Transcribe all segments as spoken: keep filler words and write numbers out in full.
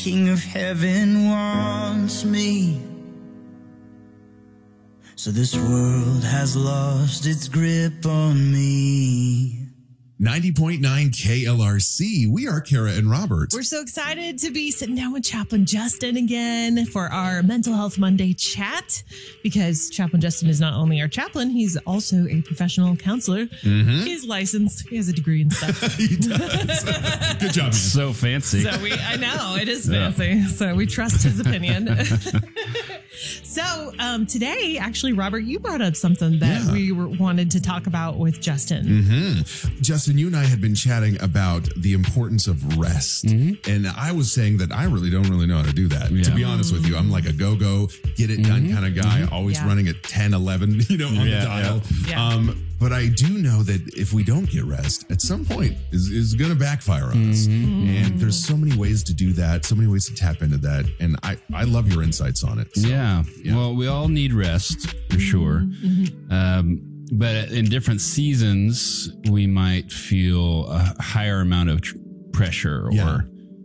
King of heaven wants me. So this world has lost its grip on me. ninety point nine K L R C. We are Kara and Robert. We're so excited to be sitting down with Chaplain Justin again for our Mental Health Monday chat, because Chaplain Justin is not only our chaplain, he's also a professional counselor. Mm-hmm. He's licensed. He has a degree and stuff. He does. Good job, man. So fancy. So we, I know, it is fancy. Yeah. So we trust his opinion. So um, today, actually, Robert, you brought up something that yeah. we were, wanted to talk about with Justin. Mm-hmm. Justin, you and I had been chatting about the importance of rest. Mm-hmm. And I was saying that I really don't really know how to do that. Yeah. To be honest with you, I'm like a go-go, get it done mm-hmm. kind of guy, mm-hmm. always yeah. running at ten, eleven, you know, on yeah, the dial. Yeah. Um, but I do know that if we don't get rest, at some point is is going to backfire on us. Mm-hmm. And there's so many ways to do that, so many ways to tap into that. And I, I love your insights on it. So, yeah. yeah. Well, we all need rest for sure. Mm-hmm. Um, but in different seasons, we might feel a higher amount of tr- pressure or yeah.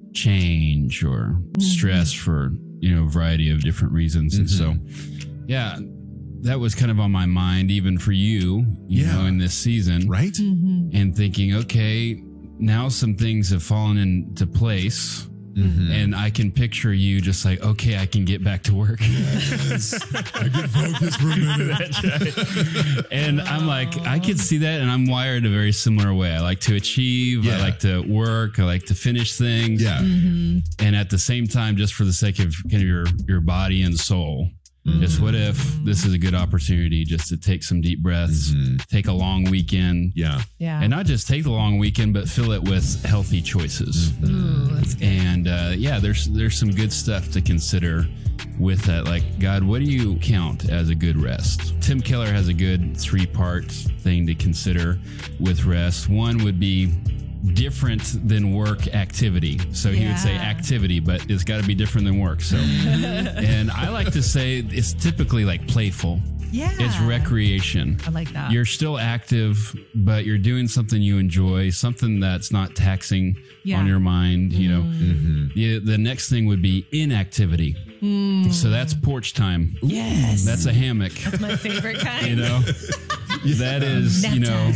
change or mm-hmm. stress for, you know, a variety of different reasons. Mm-hmm. And so, yeah, that was kind of on my mind, even for you, you yeah. know, in this season. Right. Mm-hmm. And thinking, okay, now some things have fallen into place. Mm-hmm. And I can picture you just like, okay, I can get back to work. Yes. I can focus for a minute. That's right. And I'm like, I can see that. And I'm wired a very similar way. I like to achieve. Yeah. I like to work. I like to finish things. Yeah. Mm-hmm. And at the same time, just for the sake of kind of your, your body and soul, mm-hmm. just what if this is a good opportunity just to take some deep breaths, mm-hmm. take a long weekend. Yeah. Yeah. And not just take the long weekend, but fill it with healthy choices. Mm-hmm. Ooh, that's good. And uh, yeah, there's there's some good stuff to consider with that. Like, God, what do you count as a good rest? Tim Keller has a good three-part thing to consider with rest. One would be different than work activity. So he yeah. would say activity, but it's got to be different than work. So, and I like to say it's typically like playful. Yeah. It's recreation. I like that. You're still active, but you're doing something you enjoy, something that's not taxing yeah. on your mind. You know, mm-hmm. yeah, the next thing would be inactivity. Mm. So that's porch time. Yes. That's a hammock. That's my favorite kind. You know, that is, Nap you know,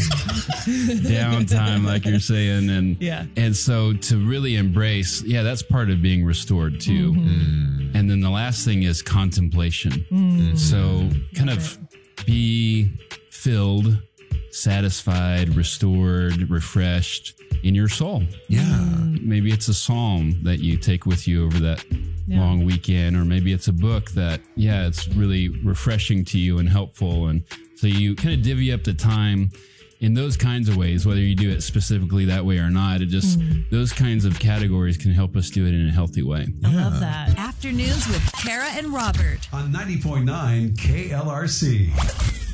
downtime, like you're saying. And, yeah. and so to really embrace, yeah, that's part of being restored too. Mm-hmm. And then the last thing is contemplation. Mm-hmm. So kind of be filled, satisfied, restored, refreshed in your soul. Yeah. Mm. Maybe it's a psalm that you take with you over that yeah. long weekend, or maybe it's a book that, yeah, it's really refreshing to you and helpful. And so you kind of divvy up the time in those kinds of ways, whether you do it specifically that way or not. It just, mm. those kinds of categories can help us do it in a healthy way. I yeah. love that. Afternoons with Kara and Robert on ninety point nine K L R C.